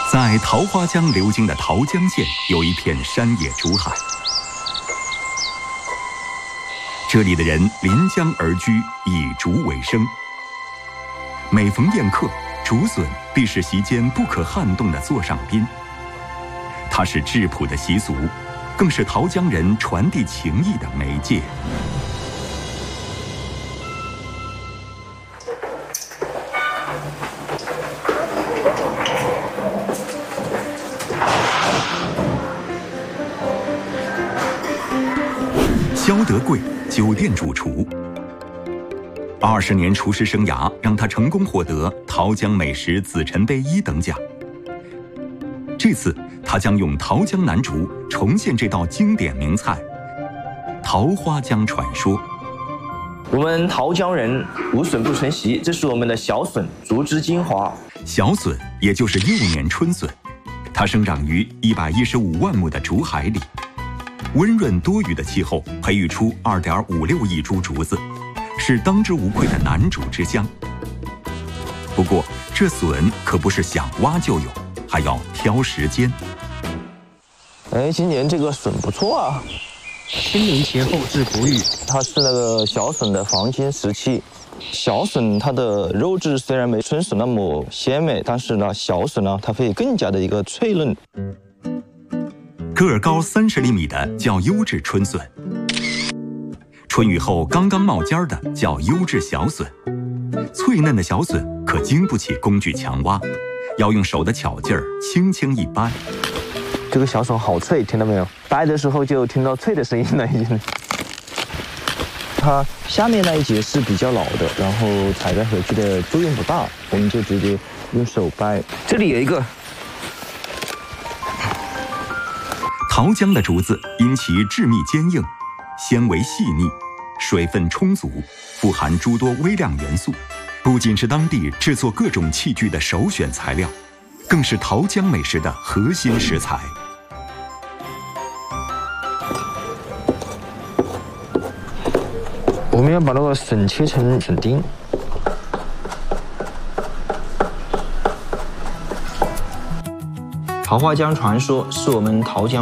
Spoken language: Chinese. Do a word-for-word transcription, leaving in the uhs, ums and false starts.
在桃花江流经的桃江县有一片山野竹海，这里的人临江而居，以竹为生。每逢宴客，竹笋必是席间不可撼动的座上宾。它是质朴的习俗，更是桃江人传递情谊的媒介。肖德贵，酒店主厨，二十年厨师生涯让他成功获得桃江美食紫陈杯一等奖。这次他将用桃江南竹重现这道经典名菜——桃花江传说。 我们桃江人无笋不成席，这是我们的小笋，竹之精华。 小笋也就是幼年春笋，它生长于一百一十五万亩的竹海里。温润多雨的气候培育出二点五六亿株竹子，是当之无愧的南竹之乡。不过，这笋可不是想挖就有，还要挑时间。 哎，今年这个笋不错啊！ 清明节后至不遇， 它是那个小笋的黄金时期。小笋它的肉质虽然没春笋那么鲜美，但是呢，小笋呢它会更加的一个脆嫩。 个儿高三十厘米的叫优质春笋，春雨后刚刚冒尖的叫优质小笋。脆嫩的小笋可经不起工具强挖，要用手的巧劲儿轻轻一掰。 这个小笋好脆，听到没有？掰的时候就听到脆的声音了，已经。它下面那一节是比较老的，然后采摘回去的作用不大，我们就直接用手掰。这里有一个。 桃江的竹子因其质密坚硬，纤维细腻，水分充足，富含诸多微量元素，不仅是当地制作各种器具的首选材料，更是桃江美食的核心食材。 我们要把那个笋切成笋丁。桃花江传说是我们桃江